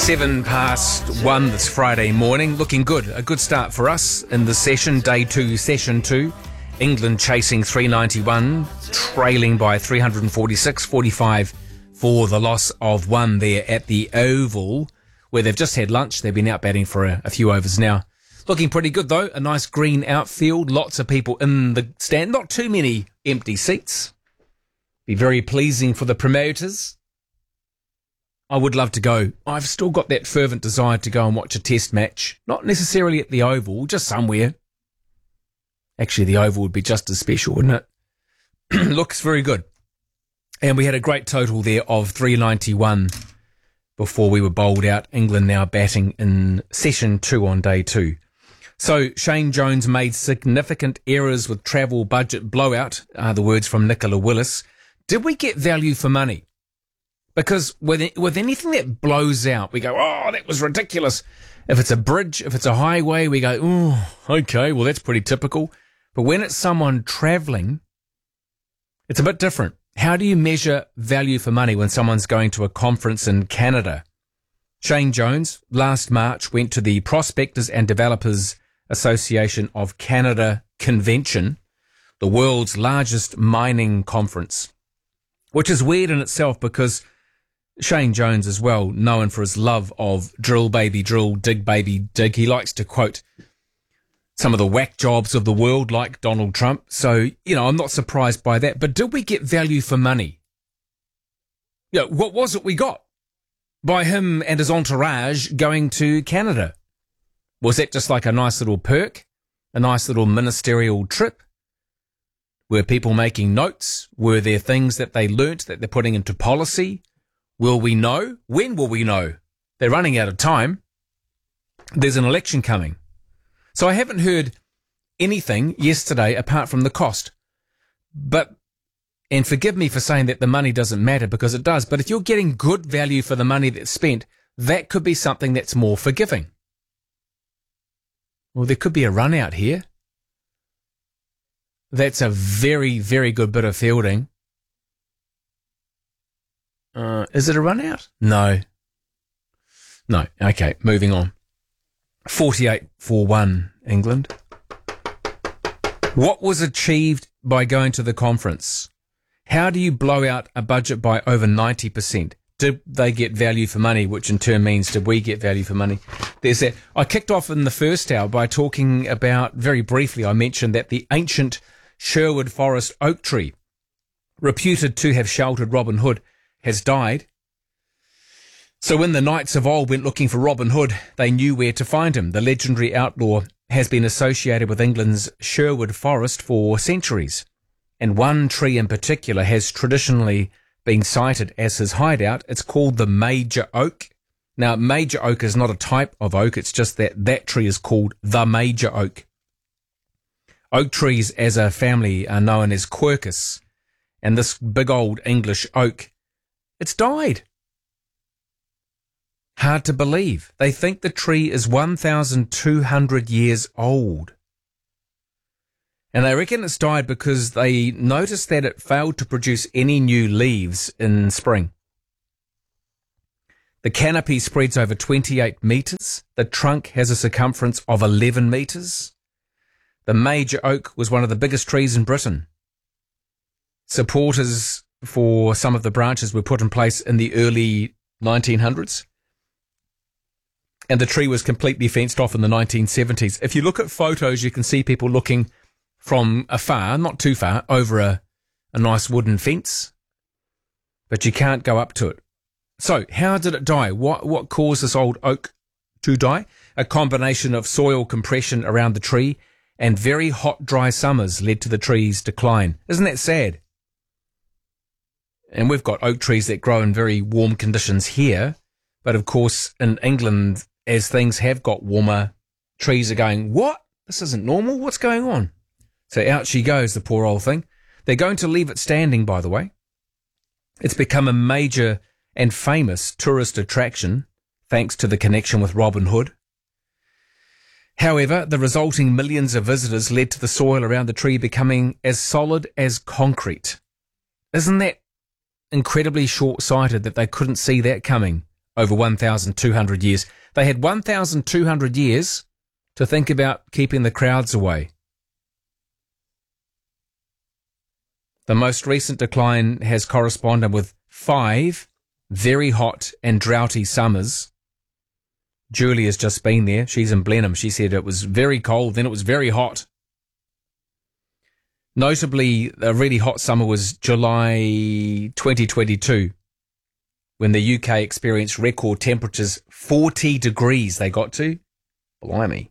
1:07 this Friday morning. Looking good. A good start for us in the session. Day 2, session 2. England chasing 391, trailing by 346-45 for the loss of 1 there at the Oval, where they've just had lunch. They've been out batting for a few overs now. Looking pretty good, though. A nice green outfield. Lots of people in the stand. Not too many empty seats. Be very pleasing for the promoters. I would love to go. I've still got that fervent desire to go and watch a test match. Not necessarily at the Oval, just somewhere. Actually, the Oval would be just as special, wouldn't it? Looks very good. And we had a great total there of 391 before we were bowled out. England now batting in session 2 on day 2. So Shane Jones made significant errors with travel budget blowout, are the words from Nicola Willis. Did we get value for money? Because with anything that blows out, we go, oh, that was ridiculous. If it's a bridge, if it's a highway, we go, oh, okay, well, that's pretty typical. But when it's someone travelling, it's a bit different. How do you measure value for money when someone's going to a conference in Canada? Shane Jones, last March, went to the Prospectors and Developers Association of Canada convention, the world's largest mining conference, which is weird in itself because Shane Jones is well known for his love of drill baby drill, dig baby dig. He likes to quote some of the whack jobs of the world like Donald Trump. So, I'm not surprised by that. But did we get value for money? What was it we got by him and his entourage going to Canada? Was that just like a nice little perk, a nice little ministerial trip? Were people making notes? Were there things that they learnt that they're putting into policy? Will we know? When will we know? They're running out of time. There's an election coming. So I haven't heard anything yesterday apart from the cost. And forgive me for saying that the money doesn't matter, because it does, but if you're getting good value for the money that's spent, that could be something that's more forgiving. Well, there could be a run out here. That's a very, very good bit of fielding. Is it a run out? No. Okay, moving on. 48 for 1, England. What was achieved by going to the conference? How do you blow out a budget by over 90%? Did they get value for money, which in turn means did we get value for money? There's that. I kicked off in the first hour by talking about, very briefly, I mentioned that the ancient Sherwood Forest oak tree, reputed to have sheltered Robin Hood, has died. So when the knights of old went looking for Robin Hood, they knew where to find him. The legendary outlaw has been associated with England's Sherwood Forest for centuries, and one tree in particular has traditionally been cited as his hideout. It's called the Major Oak. Now, Major Oak is not a type of oak, it's just that tree is called the Major Oak. Oak trees as a family are known as Quercus, and this big old English oak, it's died. Hard to believe. They think the tree is 1,200 years old. And they reckon it's died because they noticed that it failed to produce any new leaves in spring. The canopy spreads over 28 metres. The trunk has a circumference of 11 metres. The Major Oak was one of the biggest trees in Britain. Supporters for some of the branches were put in place in the early 1900s. And the tree was completely fenced off in the 1970s. If you look at photos, you can see people looking from afar, not too far, over a nice wooden fence. But you can't go up to it. So, how did it die? What caused this old oak to die? A combination of soil compression around the tree and very hot, dry summers led to the tree's decline. Isn't that sad? And we've got oak trees that grow in very warm conditions here. But of course, in England, as things have got warmer, trees are going, what? This isn't normal. What's going on? So out she goes, the poor old thing. They're going to leave it standing, by the way. It's become a major and famous tourist attraction, thanks to the connection with Robin Hood. However, the resulting millions of visitors led to the soil around the tree becoming as solid as concrete. Isn't that incredibly short-sighted that they couldn't see that coming over 1,200 years. They had 1,200 years to think about keeping the crowds away. The most recent decline has corresponded with 5 very hot and droughty summers. Julia's just been there. She's in Blenheim. She said it was very cold, then it was very hot. Notably, a really hot summer was July 2022, when the UK experienced record temperatures, 40 degrees they got to. Blimey.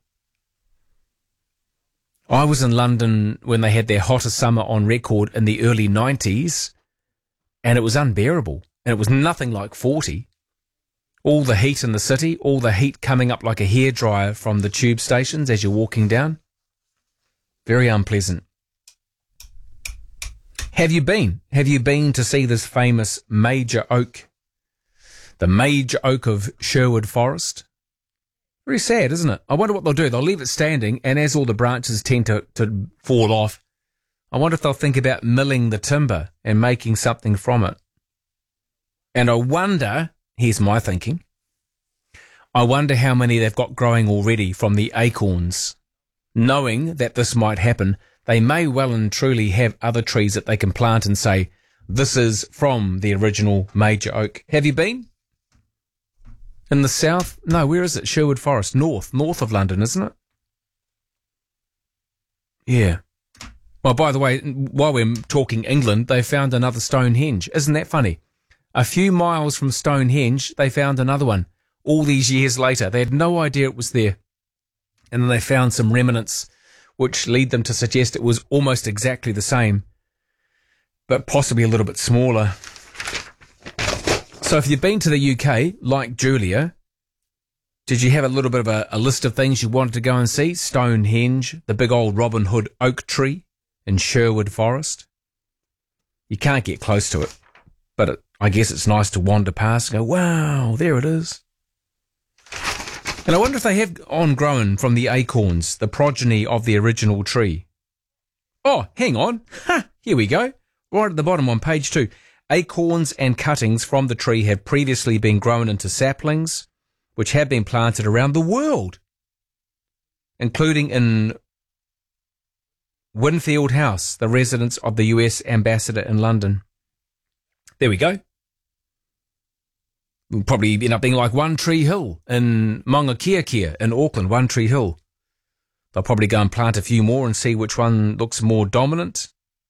I was in London when they had their hottest summer on record in the early 90s, and it was unbearable. And it was nothing like 40. All the heat in the city, all the heat coming up like a hairdryer from the tube stations as you're walking down. Very unpleasant. Have you been? Have you been to see this famous major oak? The major oak of Sherwood Forest? Very sad, isn't it? I wonder what they'll do. They'll leave it standing, and as all the branches tend to fall off, I wonder if they'll think about milling the timber and making something from it. And I wonder, here's my thinking, I wonder how many they've got growing already from the acorns. Knowing that this might happen, they may well and truly have other trees that they can plant and say, this is from the original major oak. Have you been? In the south? No, where is it? Sherwood Forest. North of London, isn't it? Yeah. Well, by the way, while we're talking England, they found another Stonehenge. Isn't that funny? A few miles from Stonehenge, they found another one. All these years later, they had no idea it was there. And then they found some remnants which lead them to suggest it was almost exactly the same, but possibly a little bit smaller. So if you've been to the UK, like Julia, did you have a little bit of a list of things you wanted to go and see? Stonehenge, the big old Robin Hood oak tree in Sherwood Forest. You can't get close to it, but I guess it's nice to wander past and go, wow, there it is. And I wonder if they have on-grown from the acorns, the progeny of the original tree. Oh, hang on. Here we go. Right at the bottom on page 2. Acorns and cuttings from the tree have previously been grown into saplings, which have been planted around the world, including in Winfield House, the residence of the US ambassador in London. There we go. Will probably end up being like One Tree Hill in Maunga Kea in Auckland, One Tree Hill. They'll probably go and plant a few more and see which one looks more dominant.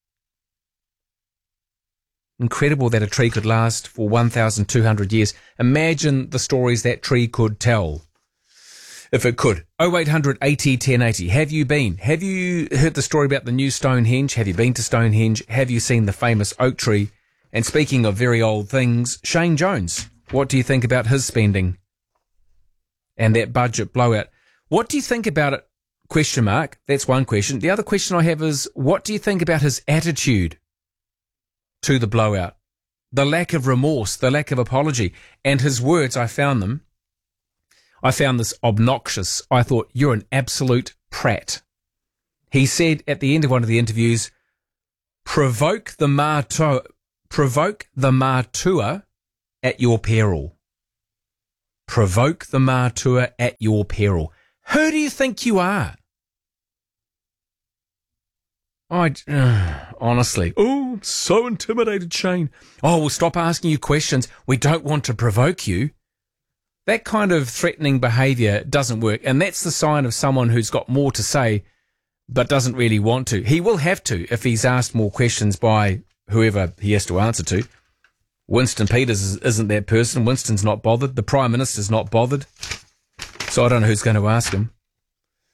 Incredible that a tree could last for 1,200 years. Imagine the stories that tree could tell. If it could. 0800 80 1080. Have you been? Have you heard the story about the new Stonehenge? Have you been to Stonehenge? Have you seen the famous oak tree? And speaking of very old things, Shane Jones. What do you think about his spending and that budget blowout? What do you think about it? Question mark. That's one question. The other question I have is, what do you think about his attitude to the blowout? The lack of remorse, the lack of apology, and his words, I found this obnoxious. I thought, you're an absolute prat. He said at the end of one of the interviews, provoke the Matua at your peril. Provoke the Matua at your peril. Who do you think you are? Honestly. Oh, I'm so intimidated, Shane. Oh, well, stop asking you questions. We don't want to provoke you. That kind of threatening behaviour doesn't work, and that's the sign of someone who's got more to say but doesn't really want to. He will have to if he's asked more questions by whoever he has to answer to. Winston Peters isn't that person. Winston's not bothered. The Prime Minister's not bothered. So I don't know who's going to ask him.